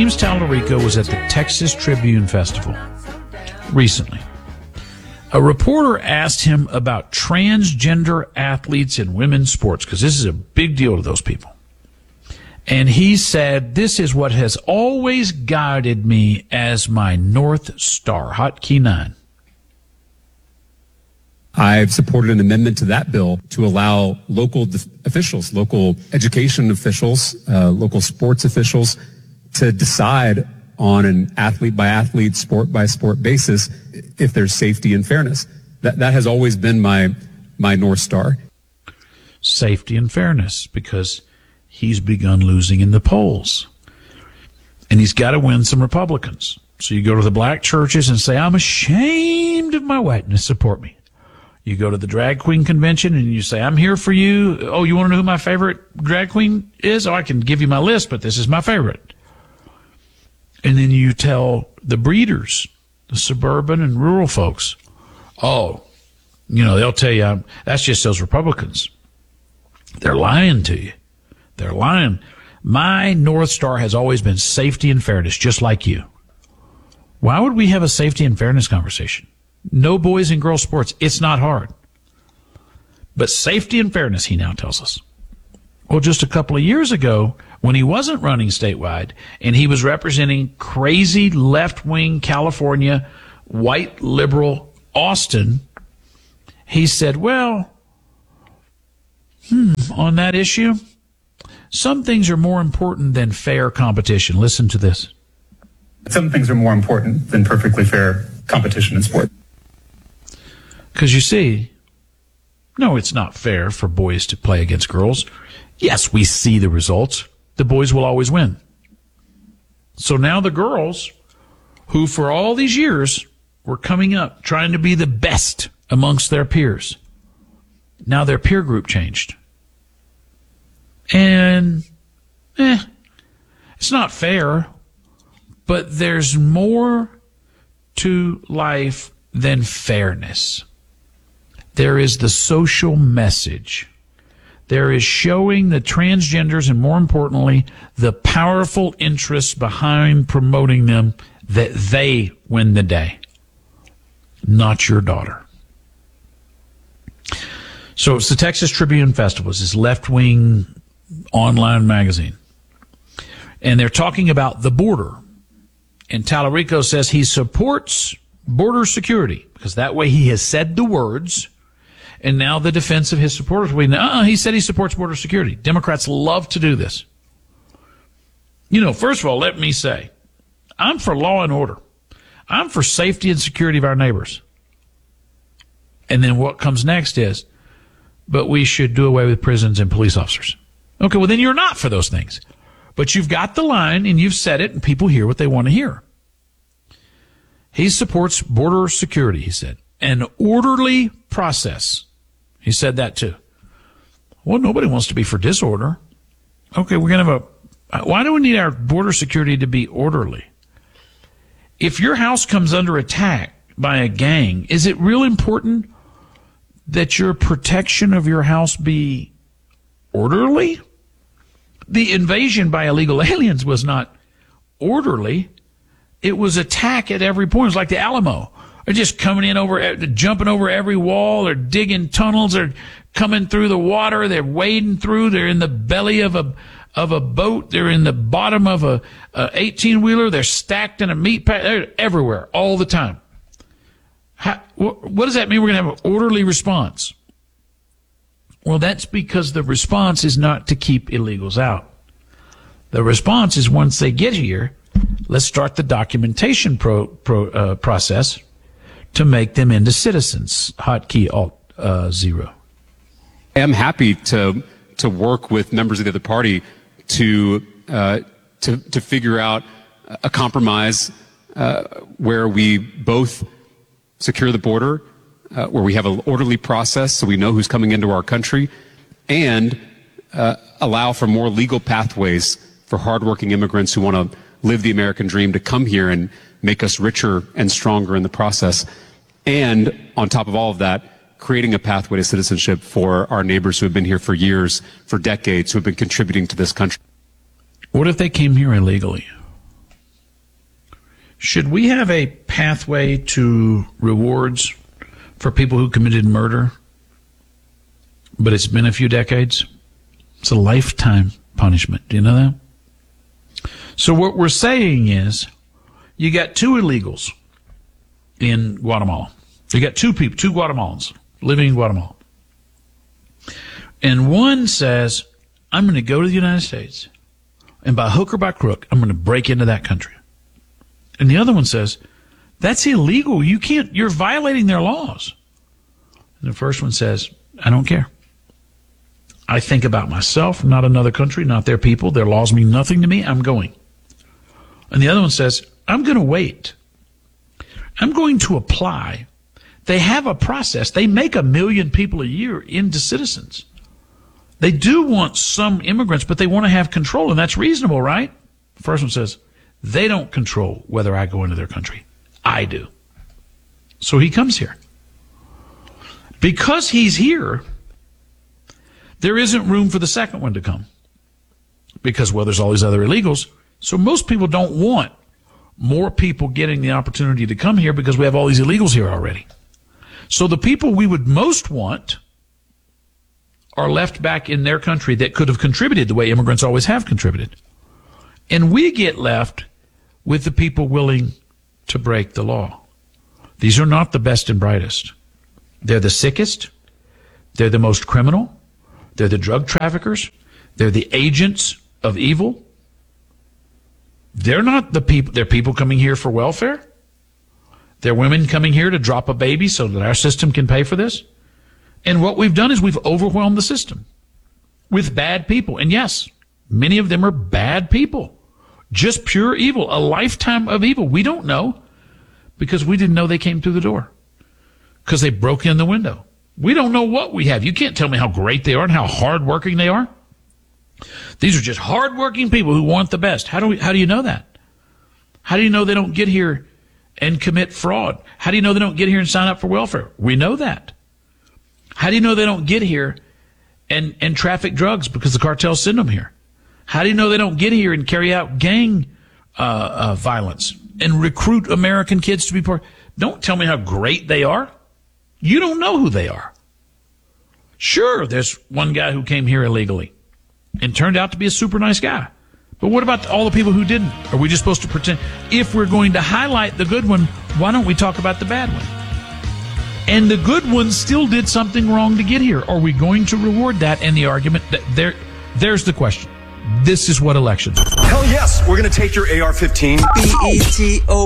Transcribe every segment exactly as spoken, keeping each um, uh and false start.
James Tallarico was at the Texas Tribune Festival recently. A reporter asked him about transgender athletes in women's sports, because this is a big deal to those people. And he said, this is what has always guided me as my North Star. Hotkey nine. I've supported an amendment to that bill to allow local de- officials, local education officials, uh, local sports officials to decide on an athlete by athlete, sport by sport basis if there's safety and fairness. That that has always been my my North Star. Safety and fairness, because he's begun losing in the polls. And he's got to win some Republicans. So you go to the black churches and say, I'm ashamed of my whiteness, support me. You go to the drag queen convention and you say, I'm here for you. Oh, you want to know who my favorite drag queen is? Oh, I can give you my list, but this is my favorite. And then you tell the breeders, the suburban and rural folks, oh, you know, they'll tell you, um, that's just those Republicans. They're lying to you. They're lying. My North Star has always been safety and fairness, just like you. Why would we have a safety and fairness conversation? No boys and girls sports. It's not hard. But safety and fairness, he now tells us. Well, just a couple of years ago, when he wasn't running statewide and he was representing crazy left-wing California, white liberal Austin, he said, well, hmm, on that issue, some things are more important than fair competition. Listen to this. Some things are more important than perfectly fair competition in sport. Because you see, no, it's not fair for boys to play against girls. Yes, we see the results. The boys will always win. So now the girls, who for all these years were coming up trying to be the best amongst their peers, now their peer group changed. And, eh, it's not fair, but there's more to life than fairness. There is the social message. There is showing the transgenders, and more importantly, the powerful interests behind promoting them, that they win the day, not your daughter. So it's the Texas Tribune Festival. It's this left-wing online magazine. And they're talking about the border. And Tallarico says he supports border security, because that way he has said the words. And now the defense of his supporters will be, uh-uh, he said he supports border security. Democrats love to do this. You know, first of all, let me say, I'm for law and order. I'm for safety and security of our neighbors. And then what comes next is, but we should do away with prisons and police officers. Okay, well, then you're not for those things. But you've got the line, and you've said it, and people hear what they want to hear. He supports border security, he said. An orderly process. He said that too. Well, nobody wants to be for disorder. Okay, we're going to have a... Why do we need our border security to be orderly? If your house comes under attack by a gang, is it real important that your protection of your house be orderly? The invasion by illegal aliens was not orderly. It was attack at every point. It was like the Alamo. They're just coming in over, jumping over every wall. They're digging tunnels. They're coming through the water. They're wading through. They're in the belly of a of a boat. They're in the bottom of a, a eighteen-wheeler. They're stacked in a meat pack. They're everywhere all the time. How, what does that mean? We're going to have an orderly response. Well, that's because the response is not to keep illegals out. The response is once they get here, let's start the documentation pro, pro, uh, process to make them into citizens. Hotkey alt uh, zero. I'm happy to to work with members of the other party to uh, to to figure out a compromise uh, where we both secure the border, uh, where we have an orderly process so we know who's coming into our country, and uh, allow for more legal pathways for hardworking immigrants who want to live the American dream to come here and make us richer and stronger in the process. And on top of all of that, creating a pathway to citizenship for our neighbors who have been here for years, for decades, who have been contributing to this country. What if they came here illegally? Should we have a pathway to rewards for people who committed murder, but it's been a few decades? It's a lifetime punishment. Do you know that? So what we're saying is you got two illegals in Guatemala. You got two people, two Guatemalans living in Guatemala. And one says, I'm going to go to the United States, and by hook or by crook, I'm going to break into that country. And the other one says, that's illegal. You can't, you're violating their laws. And the first one says, I don't care. I think about myself, not another country, not their people. Their laws mean nothing to me. I'm going. And the other one says, I'm going to wait. I'm going to apply. They have a process. They make a million people a year into citizens. They do want some immigrants, but they want to have control, and that's reasonable, right? The first one says, they don't control whether I go into their country. I do. So he comes here. Because he's here, there isn't room for the second one to come. Because, well, there's all these other illegals. So most people don't want more people getting the opportunity to come here because we have all these illegals here already. So the people we would most want are left back in their country that could have contributed the way immigrants always have contributed. And we get left with the people willing to break the law. These are not the best and brightest. They're the sickest. They're the most criminal. They're the drug traffickers. They're the agents of evil. They're not the people. They're people coming here for welfare. They're women coming here to drop a baby so that our system can pay for this. And what we've done is we've overwhelmed the system with bad people. And yes, many of them are bad people. Just pure evil, a lifetime of evil. We don't know because we didn't know they came through the door because they broke in the window. We don't know what we have. You can't tell me how great they are and how hardworking they are. These are just hardworking people who want the best. How do we, how do you know that? How do you know they don't get here and commit fraud? How do you know they don't get here and sign up for welfare? We know that. How do you know they don't get here and, and traffic drugs because the cartels send them here? How do you know they don't get here and carry out gang uh, uh, violence and recruit American kids to be part? Don't tell me how great they are. You don't know who they are. Sure, there's one guy who came here illegally and turned out to be a super nice guy. But what about all the people who didn't? Are we just supposed to pretend? If we're going to highlight the good one, why don't we talk about the bad one? And the good one still did something wrong to get here. Are we going to reward that? And the argument, that there, there's the question. This is what elections are. Hell yes, we're going to take your A R fifteen. B E T O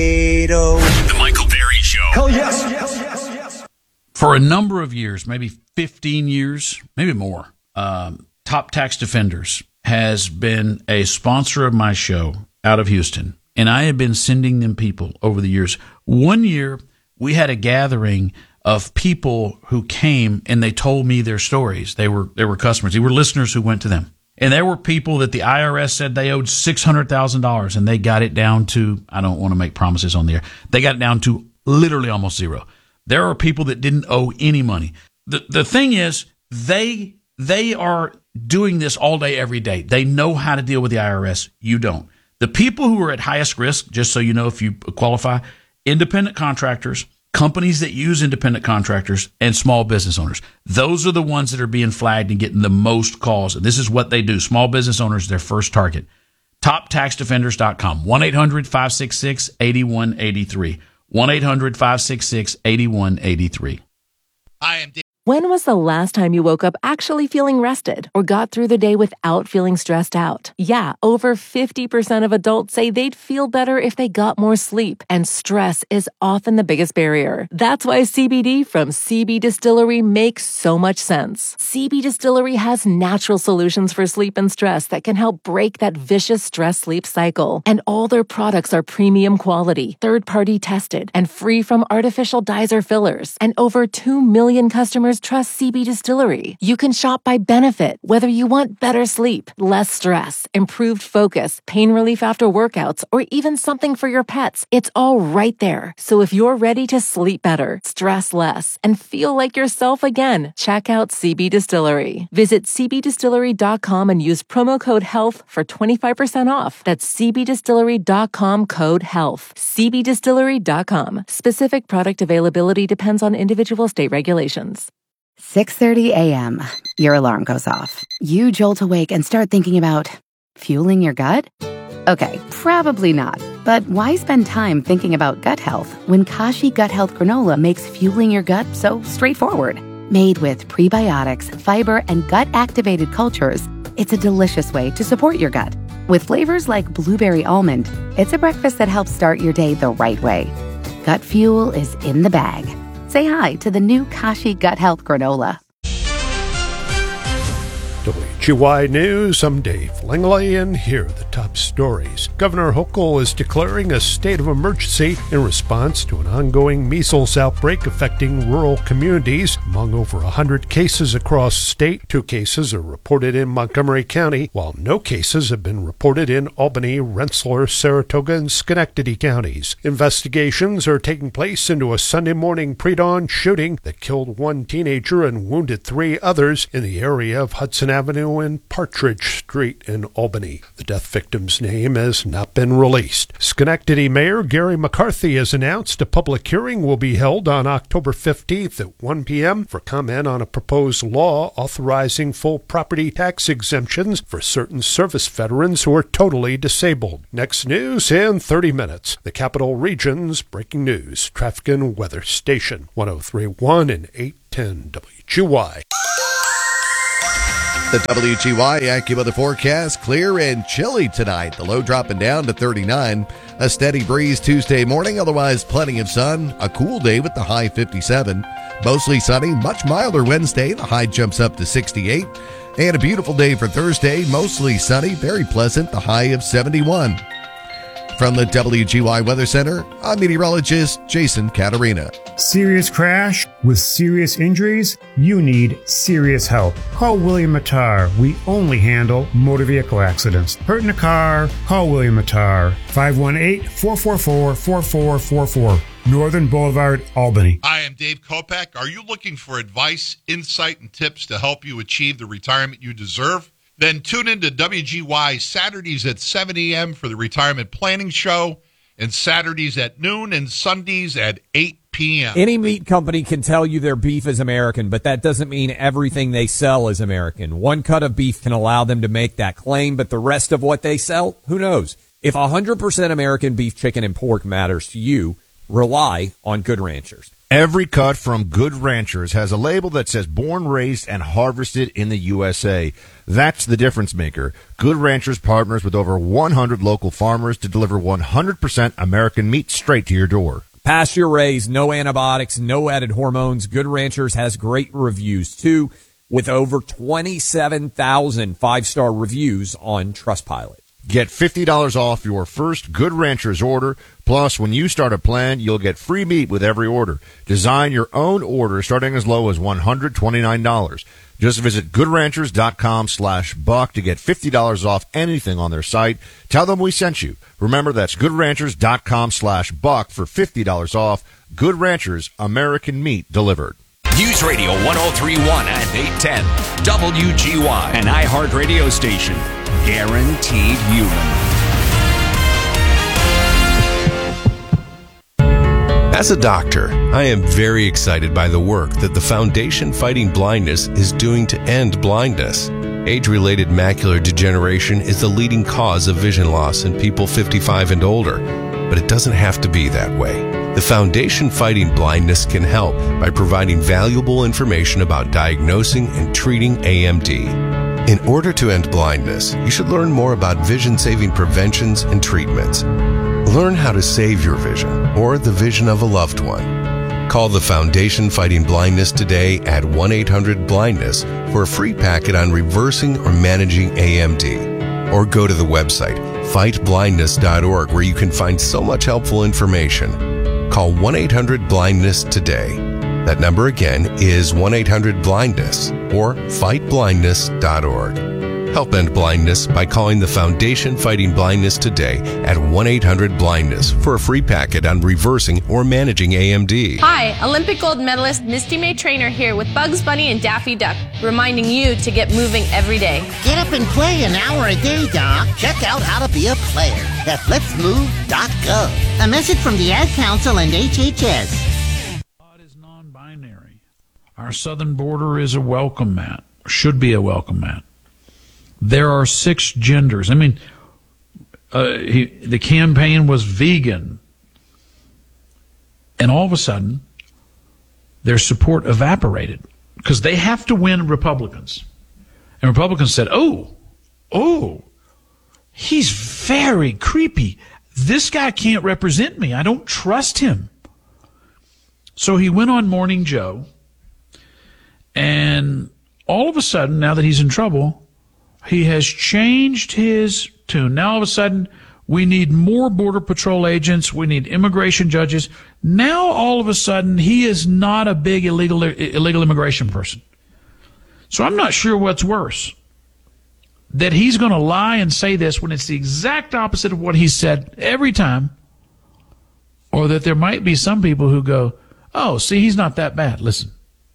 Beto. The Michael Berry Show. Hell yes. yes, yes, yes. For a number of years, maybe fifteen years, maybe more, um, Top Tax Defenders has been a sponsor of my show out of Houston. And I have been sending them people over the years. One year, we had a gathering of people who came and they told me their stories. They were, they were customers. They were listeners who went to them. And there were people that the I R S said they owed six hundred thousand dollars, and they got it down to, I don't want to make promises on the air, they got it down to literally almost zero. There are people that didn't owe any money. The the thing is, they they are doing this all day, every day. They know how to deal with the I R S. You don't. The people who are at highest risk, just so you know if you qualify, independent contractors, companies that use independent contractors, and small business owners. Those are the ones that are being flagged and getting the most calls. And this is what they do. Small business owners, their first target. top tax defenders dot com. one eight hundred five six six eight one eight three. one eight hundred five six six eight one eight three. I am Dave. When was the last time you woke up actually feeling rested or got through the day without feeling stressed out? Yeah, over fifty percent of adults say they'd feel better if they got more sleep, and stress is often the biggest barrier. That's why C B D from C B Distillery makes so much sense. C B Distillery has natural solutions for sleep and stress that can help break that vicious stress-sleep cycle. And all their products are premium quality, third-party tested, and free from artificial dyes or fillers. And over two million customers customers trust C B Distillery. You can shop by benefit, whether you want better sleep, less stress, improved focus, pain relief after workouts, or even something for your pets. It's all right there. So if you're ready to sleep better, stress less, and feel like yourself again, check out C B Distillery. Visit c b distillery dot com and use promo code HEALTH for twenty-five percent off. That's c b distillery dot com code HEALTH. c b distillery dot com. Specific product availability depends on individual state regulations. six thirty a.m. Your alarm goes off. You jolt awake and start thinking about fueling your gut? Okay, probably not. But why spend time thinking about gut health when Kashi Gut Health Granola makes fueling your gut so straightforward? Made with prebiotics, fiber, and gut-activated cultures, it's a delicious way to support your gut. With flavors like blueberry almond, it's a breakfast that helps start your day the right way. Gut fuel is in the bag. Say hi to the new Kashi Gut Health Granola. W G Y News, I'm Dave Langley, and here are the top stories. Governor Hochul is declaring a state of emergency in response to an ongoing measles outbreak affecting rural communities. Among over one hundred cases across the state, two cases are reported in Montgomery County, while no cases have been reported in Albany, Rensselaer, Saratoga, and Schenectady counties. Investigations are taking place into a Sunday morning pre-dawn shooting that killed one teenager and wounded three others in the area of Hudson Avenue and Partridge Street in Albany. The death victim's name has not been released. Schenectady Mayor Gary McCarthy has announced a public hearing will be held on October fifteenth at one p.m. for comment on a proposed law authorizing full property tax exemptions for certain service veterans who are totally disabled. Next news in thirty minutes. The Capital Region's breaking news, traffic and weather station, one oh three point one and eight ten W G Y. The W G Y AccuWeather forecast, clear and chilly tonight. The low dropping down to thirty-nine. A steady breeze Tuesday morning, otherwise plenty of sun. A cool day with the high fifty-seven. Mostly sunny, much milder Wednesday. The high jumps up to sixty-eight. And a beautiful day for Thursday, mostly sunny, very pleasant, the high of seventy-one. From the W G Y Weather Center, I'm meteorologist Jason Caterina. Serious crash with serious injuries? You need serious help. Call William Mattar. We only handle motor vehicle accidents. Hurt in a car? Call William Mattar. five one eight, four four four, four four four four. Northern Boulevard, Albany. Hi, I'm Dave Kopak. Are you looking for advice, insight, and tips to help you achieve the retirement you deserve? Then tune into W G Y Saturdays at seven a.m. for the Retirement Planning Show, and Saturdays at noon and Sundays at eight p.m. Any meat company can tell you their beef is American, but that doesn't mean everything they sell is American. One cut of beef can allow them to make that claim, but the rest of what they sell, who knows? If one hundred percent American beef, chicken, and pork matters to you, rely on Good Ranchers. Every cut from Good Ranchers has a label that says born, raised, and harvested in the U S A. That's the difference maker. Good Ranchers partners with over one hundred local farmers to deliver one hundred percent American meat straight to your door. Pasture raised, no antibiotics, no added hormones. Good Ranchers has great reviews, too, with over twenty-seven thousand five-star reviews on Trustpilot. Get fifty dollars off your first Good Ranchers order. Plus, when you start a plan, you'll get free meat with every order. Design your own order starting as low as one hundred twenty-nine dollars. Just visit goodranchers.com slash buck to get fifty dollars off anything on their site. Tell them we sent you. Remember, that's goodranchers.com slash buck for fifty dollars off. Good Ranchers, American meat delivered. News Radio one oh three point one and eight ten. W G Y, an iHeart radio station. Guaranteed human. As a doctor, I am very excited by the work that the Foundation Fighting Blindness is doing to end blindness. Age-related macular degeneration is the leading cause of vision loss in people fifty-five and older, but it doesn't have to be that way. The Foundation Fighting Blindness can help by providing valuable information about diagnosing and treating A M D. In order to end blindness, you should learn more about vision-saving preventions and treatments. Learn how to save your vision or the vision of a loved one. Call the Foundation Fighting Blindness today at one eight hundred blindness for a free packet on reversing or managing A M D. Or go to the website fight blindness dot org where you can find so much helpful information. Call one eight hundred blindness today. That number again is one eight hundred blindness or fight blindness dot org. Help end blindness by calling the Foundation Fighting Blindness today at one eight hundred blindness for a free packet on reversing or managing A M D. Hi, Olympic gold medalist Misty May Trainer here with Bugs Bunny and Daffy Duck, reminding you to get moving every day. Get up and play an hour a day, Doc. Check out how to be a player at lets move dot gov. A message from the Ad Council and H H S. God is non-binary. Our southern border is a welcome mat, should be a welcome mat. There are six genders. I mean, uh, he, the campaign was vegan. And all of a sudden, their support evaporated because they have to win Republicans. And Republicans said, oh, oh, he's very creepy. This guy can't represent me. I don't trust him. So he went on Morning Joe. And all of a sudden, now that he's in trouble, he has changed his tune. Now, all of a sudden, we need more Border Patrol agents. We need immigration judges. Now, all of a sudden, he is not a big illegal illegal immigration person. So I'm not sure what's worse, that he's going to lie and say this when it's the exact opposite of what he said every time, or that there might be some people who go, oh, see, he's not that bad. Listen.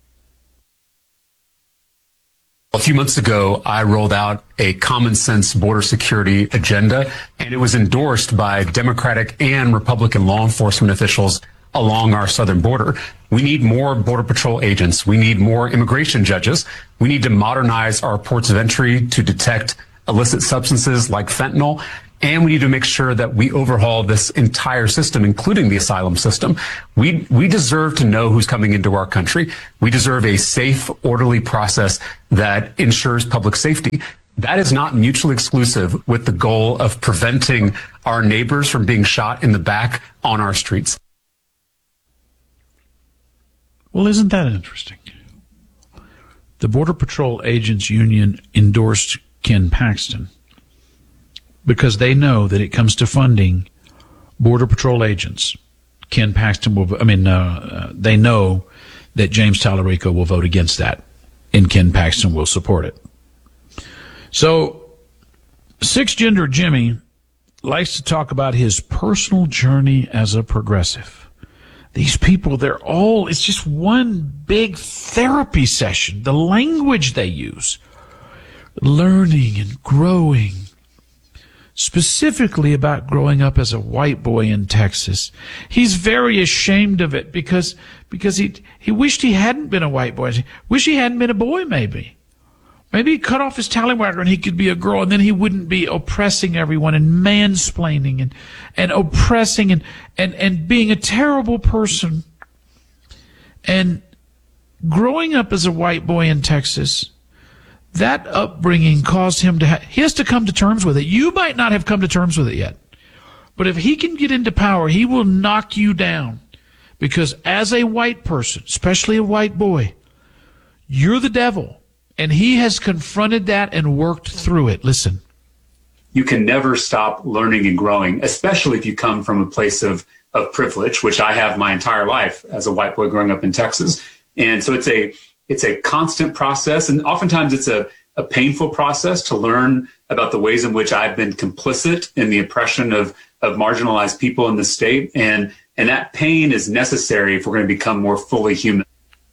A few months ago, I rolled out a common sense border security agenda, and it was endorsed by Democratic and Republican law enforcement officials along our southern border. We need more Border Patrol agents. We need more immigration judges. We need to modernize our ports of entry to detect illicit substances like fentanyl. And we need to make sure that we overhaul this entire system, including the asylum system. We we deserve to know who's coming into our country. We deserve a safe, orderly process that ensures public safety. That is not mutually exclusive with the goal of preventing our neighbors from being shot in the back on our streets. Well, isn't that interesting? The Border Patrol Agents Union endorsed Ken Paxton because they know that it comes to funding Border Patrol agents. Ken Paxton will, I mean, uh, uh, they know that James Tallarico will vote against that, and Ken Paxton will support it. So, Six-Gender Jimmy likes to talk about his personal journey as a progressive. These people, they're all, it's just one big therapy session. The language they use, learning and growing, specifically about growing up as a white boy in Texas. He's very ashamed of it because because he he wished he hadn't been a white boy. He wished he hadn't been a boy, maybe. Maybe he cut off his tallywhacker and he could be a girl, and then he wouldn't be oppressing everyone and mansplaining and, and oppressing and, and, and being a terrible person. And growing up as a white boy in Texas, that upbringing caused him to have, he has to come to terms with it. You might not have come to terms with it yet. But if he can get into power, he will knock you down. Because as a white person, especially a white boy, you're the devil. And he has confronted that and worked through it. Listen. You can never stop learning and growing, especially if you come from a place of, of privilege, which I have my entire life as a white boy growing up in Texas. And so it's a It's a constant process, and oftentimes it's a, a painful process to learn about the ways in which I've been complicit in the oppression of, of marginalized people in the state. And, and that pain is necessary if we're going to become more fully human.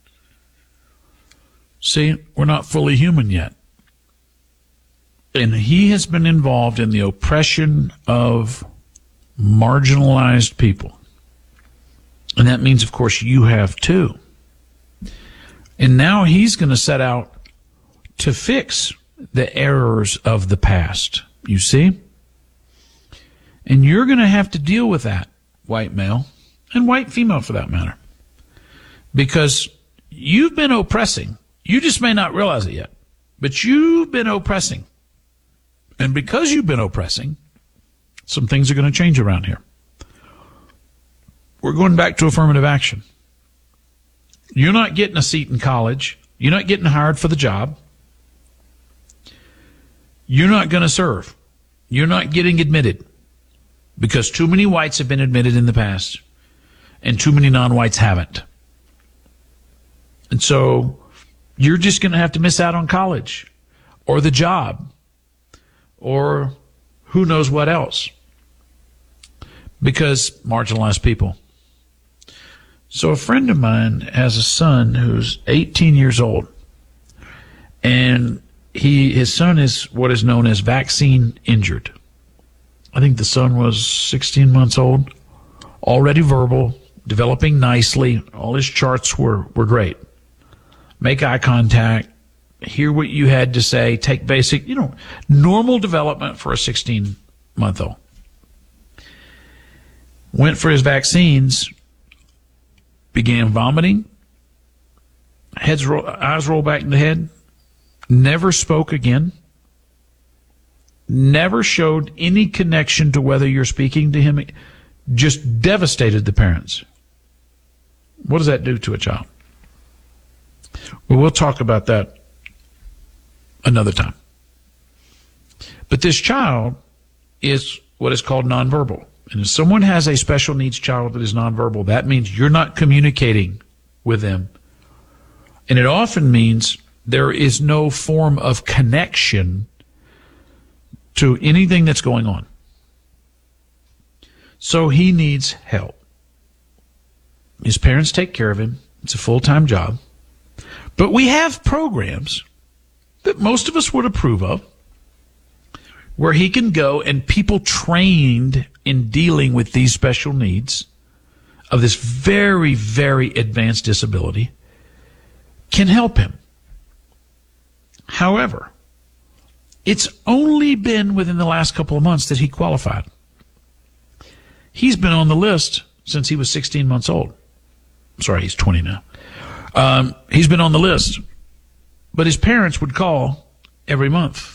See, we're not fully human yet. And he has been involved in the oppression of marginalized people. And that means, of course, you have too. And now he's going to set out to fix the errors of the past, you see? And you're going to have to deal with that, white male, and white female for that matter. Because you've been oppressing. You just may not realize it yet. But you've been oppressing. And because you've been oppressing, some things are going to change around here. We're going back to affirmative action. You're not getting a seat in college. You're not getting hired for the job. You're not going to serve. You're not getting admitted because too many whites have been admitted in the past and too many non-whites haven't. And so you're just going to have to miss out on college or the job or who knows what else because marginalized people. So a friend of mine has a son who's eighteen years old, and he his son is what is known as vaccine injured. I think the son was sixteen months old, already verbal, developing nicely. All his charts were, were great. Make eye contact, hear what you had to say, take basic, you know, normal development for a sixteen-month-old. Went for his vaccines, began vomiting, heads roll, eyes roll back in the head, never spoke again, never showed any connection to whether you're speaking to him, just devastated the parents. What does that do to a child? Well, we'll talk about that another time. But this child is what is called nonverbal. And if someone has a special needs child that is nonverbal, that means you're not communicating with them. And it often means there is no form of connection to anything that's going on. So he needs help. His parents take care of him. It's a full-time job. But we have programs that most of us would approve of where he can go and people trained in dealing with these special needs of this very, very advanced disability can help him. However, it's only been within the last couple of months that he qualified. He's been on the list since he was sixteen months old. Sorry, he's twenty now. Um, he's been on the list, but his parents would call every month